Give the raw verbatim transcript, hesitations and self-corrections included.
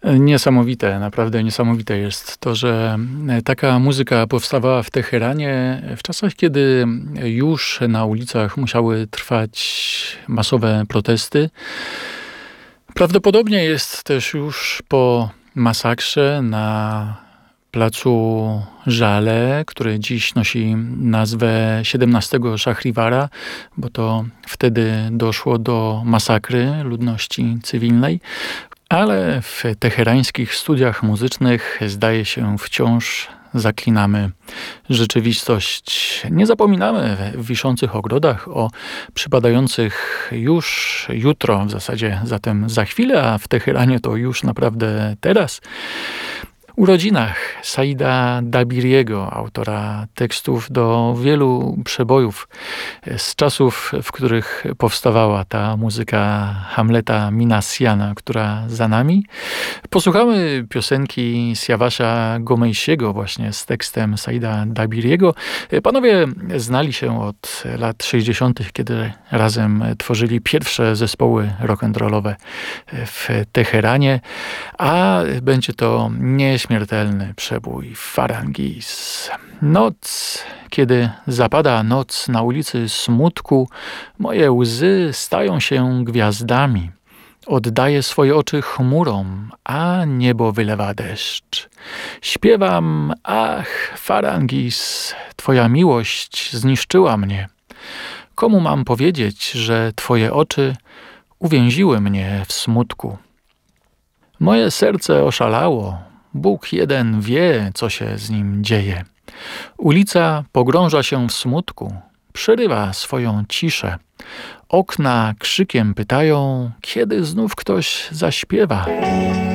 Niesamowite, naprawdę niesamowite jest to, że taka muzyka powstawała w Teheranie w czasach, kiedy już na ulicach musiały trwać masowe protesty. Prawdopodobnie jest też już po masakrze na placu Żale, który dziś nosi nazwę siedemnastego Szachriwara, bo to wtedy doszło do masakry ludności cywilnej. Ale w teherańskich studiach muzycznych zdaje się wciąż zaklinamy rzeczywistość. Nie zapominamy w wiszących ogrodach o przypadających już jutro, w zasadzie zatem za chwilę, a w Teheranie to już naprawdę teraz, urodzinach Saida Dabiriego, autora tekstów do wielu przebojów z czasów, w których powstawała ta muzyka Hamleta Minassiana, która za nami. Posłuchamy piosenki Siawasza Gomejsiego właśnie z tekstem Saida Dabiriego. Panowie znali się od lat sześćdziesiątych, kiedy razem tworzyli pierwsze zespoły rock'n'rollowe w Teheranie, a będzie to nieśmiertelny przebój Farangis. Noc, kiedy zapada noc na ulicy smutku, moje łzy stają się gwiazdami. Oddaję swoje oczy chmurom, a niebo wylewa deszcz. Śpiewam, ach, Farangis, twoja miłość zniszczyła mnie. Komu mam powiedzieć, że twoje oczy uwięziły mnie w smutku? Moje serce oszalało. Bóg jeden wie, co się z nim dzieje. Ulica pogrąża się w smutku, przerywa swoją ciszę. Okna krzykiem pytają, kiedy znów ktoś zaśpiewa.